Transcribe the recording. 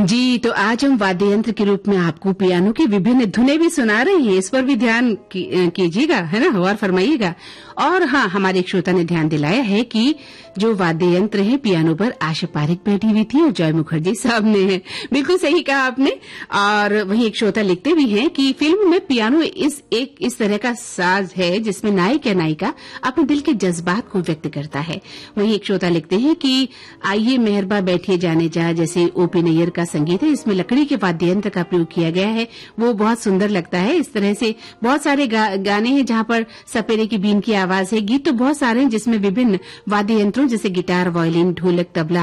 जी, तो आज हम वाद्य यंत्र के रूप में आपको पियानो की विभिन्न धुनें भी सुना रहे हैं। इस पर भी ध्यान कीजिएगा, है ना? गौर फरमाइएगा। और हाँ, हमारे एक श्रोता ने ध्यान दिलाया है कि जो वाद्य यंत्र है पियानो पर आशा पारिक बैठी हुई थी और जॉय मुखर्जी साहब ने है। बिल्कुल सही कहा आपने। और वहीं एक श्रोता लिखते भी हैं कि फिल्म में पियानो इस तरह का साज है जिसमें नायक या नायिका अपने दिल के जज्बात को व्यक्त करता है। वहीं एक श्रोता लिखते हैं कि आइए मेहरबा बैठिए जाने जा, जैसे ओपी नैयर का संगीत है, इसमें लकड़ी के वाद्य यंत्र का प्रयोग किया गया है, वो बहुत सुंदर लगता है। इस तरह से बहुत सारे गाने हैं जहां पर सपेरे की बीन की आवाज है। गीत तो बहुत सारे हैं जिसमें विभिन्न वाद्य यंत्रों जैसे गिटार, वायलिन, ढोलक, तबला